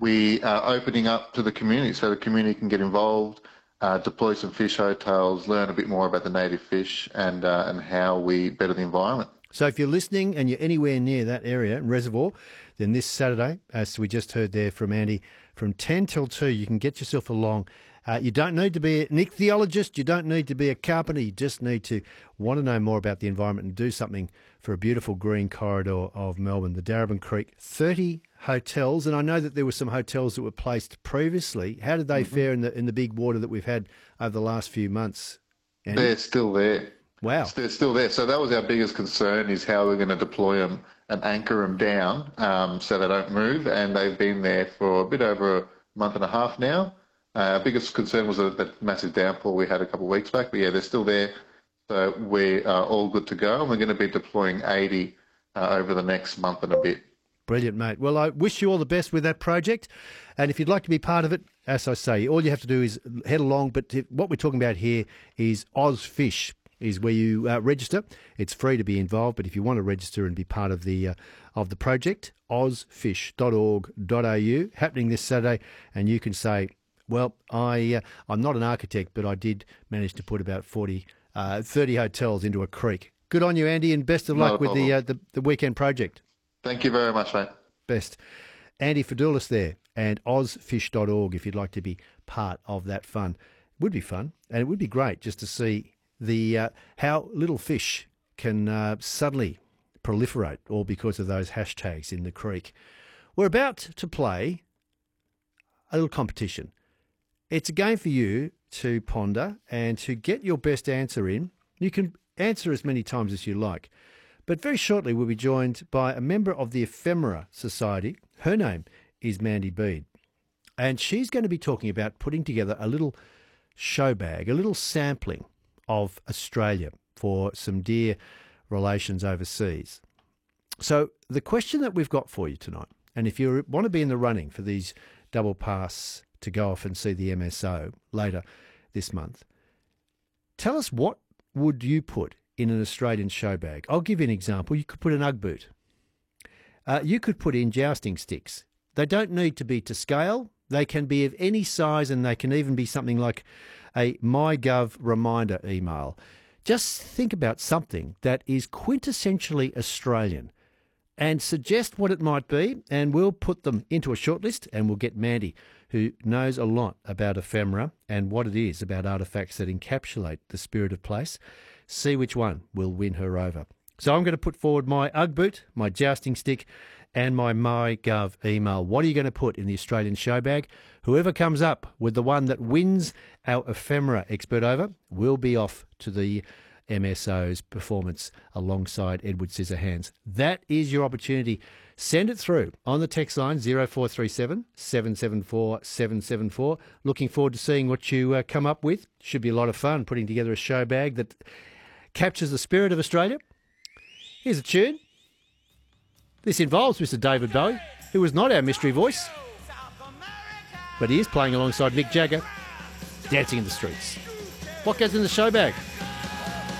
we are opening up to the community so the community can get involved, deploy some fish hotels, learn a bit more about the native fish and how we better the environment. So if you're listening and you're anywhere near that area, Reservoir, then this Saturday, as we just heard there from Andy, from 10 till 2, you can get yourself along. You don't need to be an ichthyologist. You don't need to be a carpenter. You just need to want to know more about the environment and do something for a beautiful green corridor of Melbourne, the Darebin Creek. 30 hotels, and I know that there were some hotels that were placed previously. How did they fare in the big water that we've had over the last few months, Andy? They're still there. Wow. They're still there. So that was our biggest concern, is how we're going to deploy them and anchor them down so they don't move. And they've been there for a bit over a month and a half now. Our biggest concern was that massive downpour we had a couple of weeks back. But yeah, they're still there. So we are all good to go. And we're going to be deploying 80 over the next month and a bit. Brilliant, mate. Well, I wish you all the best with that project. And if you'd like to be part of it, as I say, all you have to do is head along. But what we're talking about here is OzFish. Is where you register. It's free to be involved, but if you want to register and be part of the project, ozfish.org.au, happening this Saturday, and you can say, well, I'm not an architect, but I did manage to put about 30 hotels into a creek. Good on you, Andy, and best of luck with the weekend project. Thank you very much, mate. Best. Andy Fadoulis there, and ozfish.org if you'd like to be part of that fun. It would be fun, and it would be great just to see how little fish can suddenly proliferate, all because of those hashtags in the creek. We're about to play a little competition. It's a game for you to ponder and to get your best answer in. You can answer as many times as you like. But very shortly we'll be joined by a member of the Ephemera Society. Her name is Mandy Bede. And she's going to be talking about putting together a little show bag, a little sampling of Australia for some dear relations overseas. So the question that we've got for you tonight, and if you want to be in the running for these double pass to go off and see the MSO later this month, tell us, what would you put in an Australian show bag? I'll give you an example. You could put an Ugg boot. You could put in jousting sticks. They don't need to be to scale. They can be of any size, and they can even be something like a MyGov reminder email. Just think about something that is quintessentially Australian and suggest what it might be, and we'll put them into a shortlist, and we'll get Mandy, who knows a lot about ephemera and what it is about artefacts that encapsulate the spirit of place, see which one will win her over. So I'm going to put forward my Ugg boot, my jousting stick, and my MyGov email. What are you going to put in the Australian show bag? Whoever comes up with the one that wins our ephemera expert over will be off to the MSO's performance alongside Edward Scissorhands. That is your opportunity. Send it through on the text line 0437 774 774. Looking forward to seeing what you come up with. Should be a lot of fun putting together a show bag that captures the spirit of Australia. Here's a tune. This involves Mr. David Bowie, who was not our mystery voice, but he is playing alongside Mick Jagger, Dancing in the Streets. What goes in the show bag?